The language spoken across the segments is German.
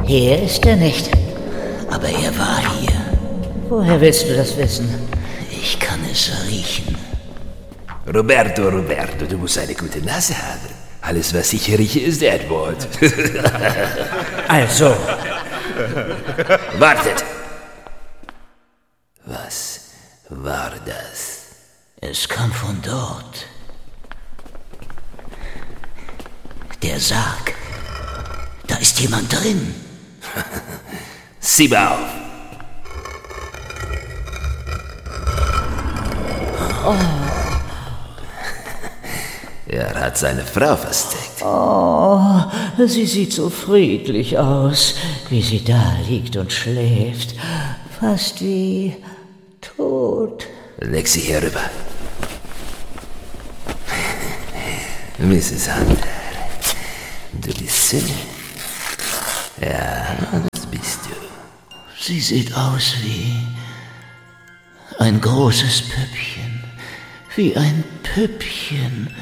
Hier ist er nicht. Aber er war hier. Woher willst du das wissen? Ich kann es riechen. Roberto, du musst eine gute Nase haben. Alles, was ich rieche, ist Edward. Also. Wartet. Was war das? Es kam von dort. Der Sarg. Da ist jemand drin. Sieh mal auf. Oh. Er hat seine Frau versteckt. Oh, sie sieht so friedlich aus, wie sie da liegt und schläft. Fast wie tot. Leg sie hier rüber. Mrs. Hunter, du bist Sünde. Ja, das bist du. Sie sieht aus wie ein großes Püppchen. Wie ein Püppchen.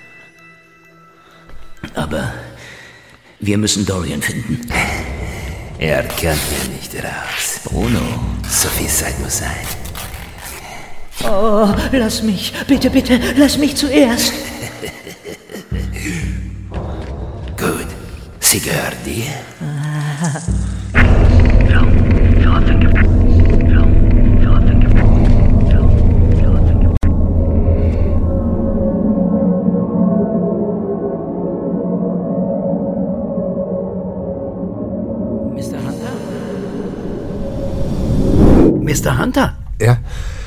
Aber wir müssen Dorian finden. Er kann hier nicht raus. Bruno. So viel Zeit muss sein. Oh, lass mich. Bitte, bitte, lass mich zuerst. Gut. Sie gehört dir? Mr. Hunter? Ja?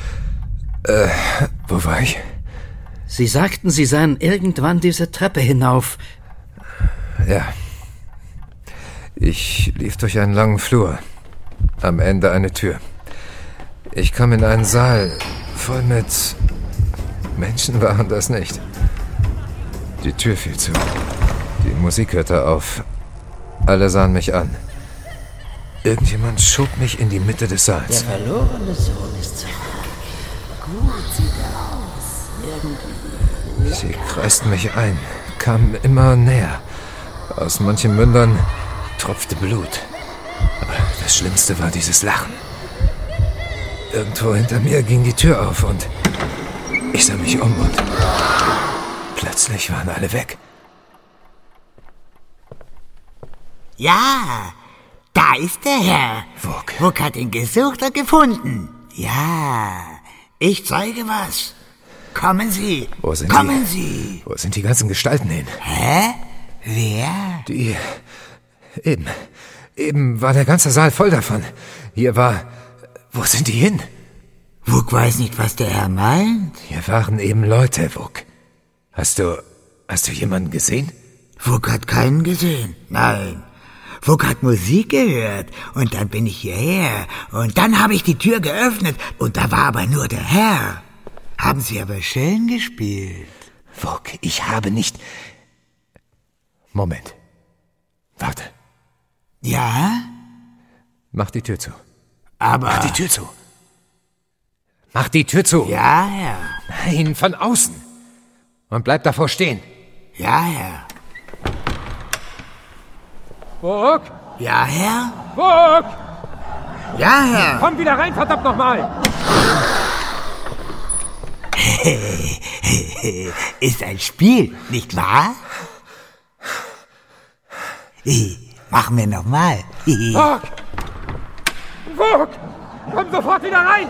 Wo war ich? Sie sagten, Sie seien irgendwann diese Treppe hinauf. Ja. Ich lief durch einen langen Flur. Am Ende eine Tür. Ich kam in einen Saal voll mit Menschen waren das nicht. Die Tür fiel zu. Die Musik hörte auf. Alle sahen mich an. Irgendjemand schob mich in die Mitte des Der Saals. verlorene Sohn ist zurück. Gut sieht er aus. Irgendwie. Sie kreisten mich ein, kamen immer näher. Aus manchen Mündern tropfte Blut. Aber das Schlimmste war dieses Lachen. Irgendwo hinter mir ging die Tür auf und ich sah mich um und plötzlich waren alle weg. Ja, da ist der Herr. Vuk. Vuk hat ihn gesucht und gefunden. Ja, ich zeige was. Kommen Sie. Wo sind Kommen Sie. Wo sind die ganzen Gestalten hin? Hä? Wer? Die... Eben war der ganze Saal voll davon. Hier war... Wo sind die hin? Vuk weiß nicht, was der Herr meint. Hier waren eben Leute, Vuk. Hast du jemanden gesehen? Vuk hat keinen gesehen. Nein. Vuk hat Musik gehört. Und dann bin ich hierher. Und dann habe ich die Tür geöffnet. Und da war aber nur der Herr. Haben Sie aber schön gespielt. Vuk, ich habe nicht... Moment. Warte. Ja? Mach die Tür zu. Aber... Mach die Tür zu. Mach die Tür zu. Ja, Herr. Nein, von außen. Und bleib davor stehen. Ja, Herr. Vuk! Ja, Herr? Vuk! Ja, Herr. Komm wieder rein, verdammt nochmal! Ist ein Spiel, nicht wahr? Machen wir nochmal. Vuk! Vuk! Komm sofort wieder rein!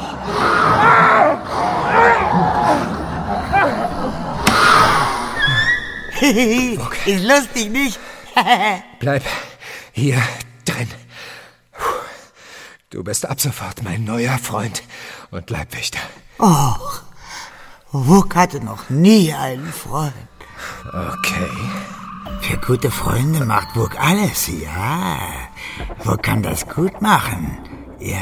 Ist lustig, nicht? Bleib hier drin. Du bist ab sofort mein neuer Freund und Leibwächter. Och, Vuk hatte noch nie einen Freund. Okay. Für gute Freunde macht Vuk alles, ja. Vuk kann das gut machen, ja.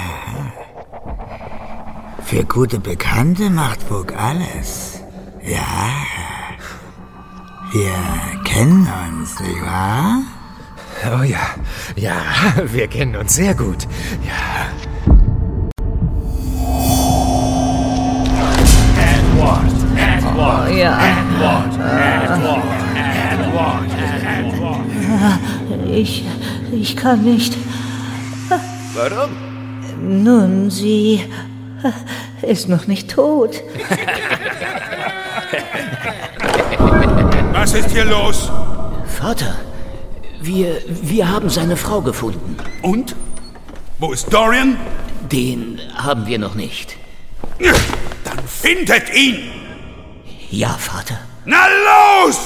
Für gute Bekannte macht Vuk alles, ja. Wir kennen uns, nicht wahr? Oh ja, ja, wir kennen uns sehr gut, ja. Oh, ja. Ich Ich kann nicht. Warum? Nun, sie ist noch nicht tot. Was ist hier los? Vater, wir haben seine Frau gefunden. Und? Wo ist Dorian? Den haben wir noch nicht. Dann findet ihn! Ja, Vater. Na los!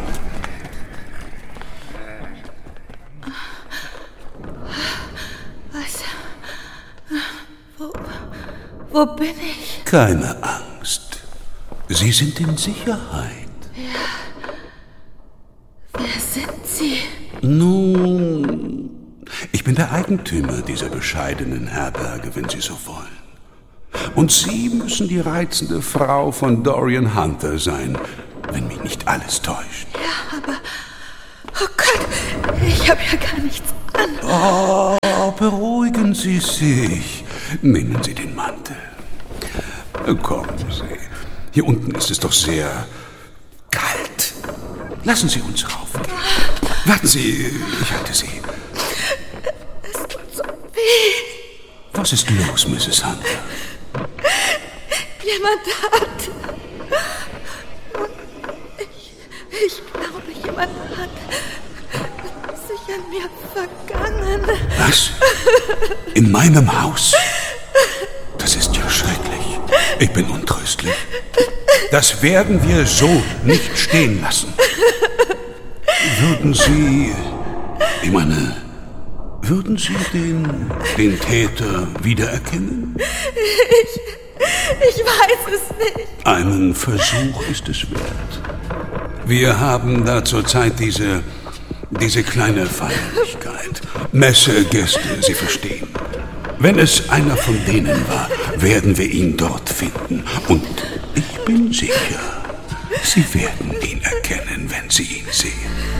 Was? Wo bin ich? Keine Angst. Sie sind in Sicherheit. Ja. Wer sind Sie? Nun, ich bin der Eigentümer dieser bescheidenen Herberge, wenn Sie so wollen. Und Sie müssen die reizende Frau von Dorian Hunter sein, wenn mich nicht alles täuscht. Ja, aber... Oh Gott, ich habe ja gar nichts an. Oh, beruhigen Sie sich. Nehmen Sie den Mantel. Kommen Sie. Hier unten ist es doch sehr kalt. Lassen Sie uns raufgehen. Warten Sie, ich halte Sie. Es tut so weh. Was ist los, Mrs. Hunter? Jemand hat... Ich glaube, jemand hat sich an mir vergangen. Was? In meinem Haus? Das ist ja schrecklich. Ich bin untröstlich. Das werden wir so nicht stehen lassen. Würden Sie... Ich meine... Würden Sie den Täter wiedererkennen? Ich weiß es nicht. Einen Versuch ist es wert. Wir haben da zurzeit diese kleine Feierlichkeit. Messegäste, Sie verstehen. Wenn es einer von denen war, werden wir ihn dort finden. Und ich bin sicher, Sie werden ihn erkennen, wenn Sie ihn sehen.